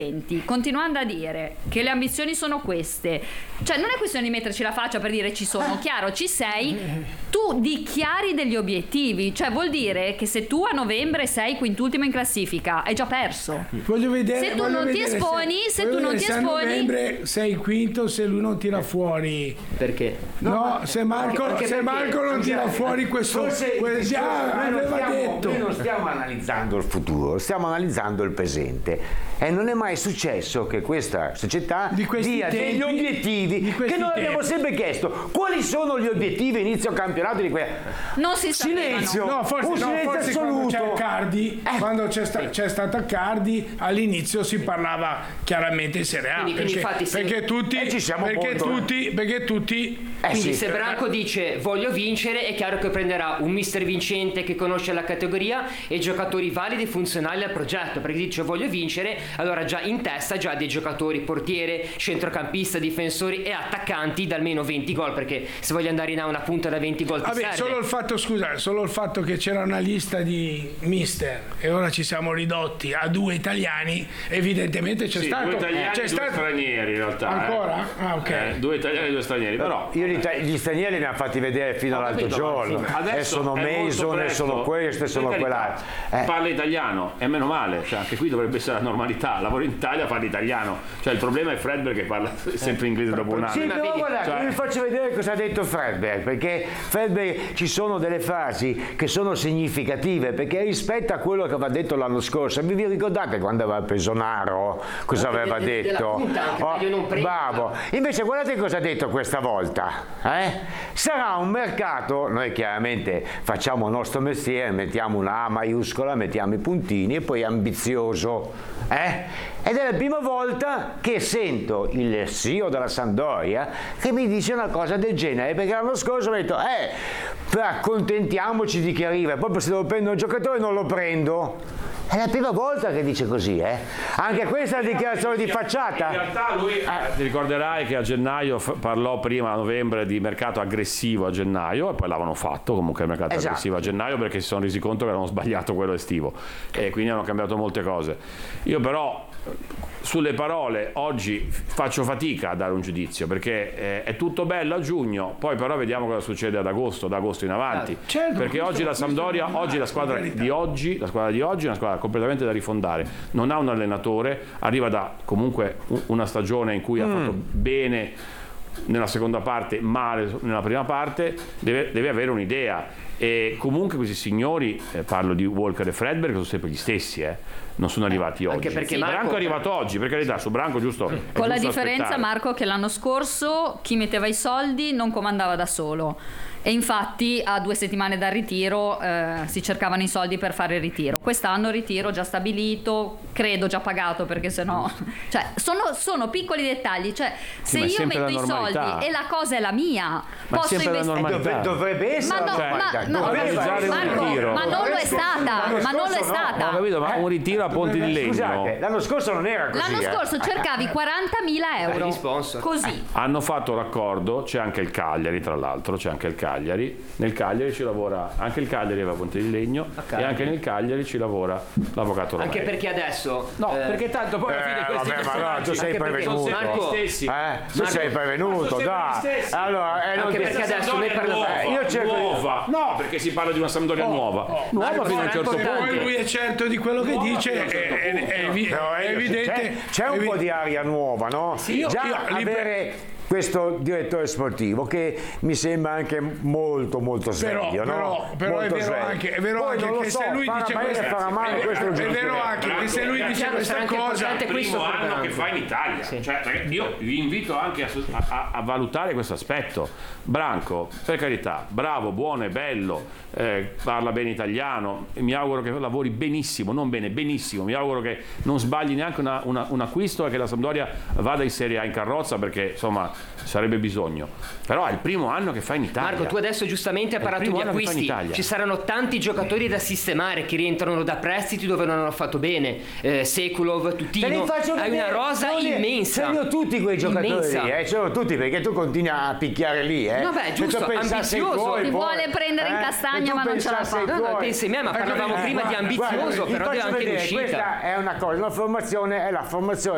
continuando a dire che le ambizioni sono queste, cioè non è questione di metterci la faccia per dire ci sono, chiaro, ci sei, tu dichiari degli obiettivi, cioè vuol dire che se tu a novembre sei quintultimo in classifica hai già perso. Voglio vedere, se tu non ti esponi, se a novembre sei quinto, se lui non tira fuori. Perché? No, se Marco non tira fuori questo, noi non stiamo analizzando il futuro, stiamo analizzando il presente. E non è mai successo che questa società dia degli obiettivi che noi abbiamo sempre chiesto. Quali sono gli obiettivi inizio campionato di non si silenzio, no, forse assoluto. Quando c'è Cardi, quando c'è stata Cardi, all'inizio si parlava chiaramente in Serie A, perché tutti quindi se Branco dice voglio vincere, è chiaro che prenderà un mister vincente che conosce la categoria e giocatori validi e funzionali al progetto, perché dice voglio vincere, allora già in testa già dei giocatori, portiere, centrocampista, difensori e attaccanti da almeno 20 gol, perché se voglio andare in A una punta da 20 gol ti serve. Solo il fatto che c'era una lista di mister e ora ci siamo ridotti a 2 italiani, evidentemente c'è stato 2 italiani e 2 stranieri in realtà. Ancora? Ok. 2 italiani e 2 stranieri, però io gli stranieri li hanno fatti vedere fino all'altro giorno. E sono Mason, e sono questo, e sono quell'altro. Parla italiano, e meno male, cioè anche qui dovrebbe essere la normalità. Lavoro in Italia, parla italiano, cioè il problema è Fredberg che parla sempre inglese dopo un anno. Sì, però guarda, vi faccio vedere cosa ha detto Fredberg, perché Fredberg ci sono delle frasi che sono significative, perché rispetto a quello che aveva detto l'anno scorso, vi ricordate quando aveva preso Naro, cosa aveva detto? Bravo. Invece guardate cosa ha detto questa volta, sarà un mercato, noi chiaramente facciamo il nostro mestiere, mettiamo una A maiuscola, mettiamo i puntini e poi ambizioso. Ed è la prima volta che sento il CEO della Sampdoria che mi dice una cosa del genere, perché l'anno scorso ho detto accontentiamoci di chi arriva, poi se devo prendere un giocatore non lo prendo. È la prima volta che dice così, Anche questa è una dichiarazione di facciata. In realtà lui, ti ricorderai che a gennaio parlò prima a novembre di mercato aggressivo a gennaio, e poi l'avevano fatto comunque il mercato aggressivo a gennaio, perché si sono resi conto che avevano sbagliato quello estivo e quindi hanno cambiato molte cose. Io però sulle parole oggi faccio fatica a dare un giudizio, perché è tutto bello a giugno, poi però vediamo cosa succede da agosto in avanti, perché oggi la Sampdoria, la squadra di oggi è una squadra completamente da rifondare, non ha un allenatore, arriva da comunque una stagione in cui ha fatto bene nella seconda parte, male nella prima parte, deve avere un'idea. E comunque questi signori, parlo di Walker e Fredberg, sono sempre gli stessi, non sono arrivati oggi. Anche perché Branco è arrivato oggi, per carità, su Branco giusto. Con la differenza, Marco, che l'anno scorso chi metteva i soldi non comandava da solo. E infatti a 2 settimane dal ritiro si cercavano i soldi per fare il ritiro. Quest'anno il ritiro già stabilito, credo già pagato, perché sennò cioè sono piccoli dettagli, cioè se io metto i soldi e la cosa è la mia, posso investire. Dovrebbe essere ma non lo è stata. Ho capito, ma un ritiro a Ponte di Legno. Scusate, l'anno scorso non era così. L'anno scorso cercavi 40.000 euro. Così. Hanno fatto l'accordo, c'è anche il Cagliari, tra l'altro, nel Cagliari ci lavora, anche il Cagliari aveva Ponte di Legno, e anche nel Cagliari ci lavora l'avvocato Romero. Anche perché adesso perché tanto poi alla fine questi personaggi, tu sei prevenuto, tu sei prevenuto, dai. Allora, anche perché adesso noi parliamo nuova. No, perché si parla di una Sampdoria nuova fino a un certo punto. Poi lui è certo di quello che dice, è evidente. C'è un po' di aria nuova, no? Avere questo direttore sportivo che mi sembra anche molto sveglio, però è vero anche che se lui dice questa cosa, è il primo anno che fa in Italia, cioè, io vi invito anche a valutare questo aspetto. Branco, per carità, bravo, buono e bello, parla bene italiano, mi auguro che lavori benissimo, non bene, benissimo, mi auguro che non sbagli neanche un acquisto e che la Sampdoria vada in Serie A in carrozza, perché insomma sarebbe bisogno. Però è il primo anno che fa in Italia. Marco, tu adesso giustamente hai parlato di acquisti, ci saranno tanti giocatori da sistemare che rientrano da prestiti dove non hanno fatto bene, Sekulov, Tutino, hai una rosa immensa. Ce li ho tutti quei giocatori, ce li ho tutti, perché tu continui a picchiare lì, No, beh, giusto, ambizioso. Ti vuole prendere in castagna ma non ce la fa. No, pensi me, ma parlavamo prima di ambizioso, però di anche riuscita. Questa è una cosa, la formazione è la formazione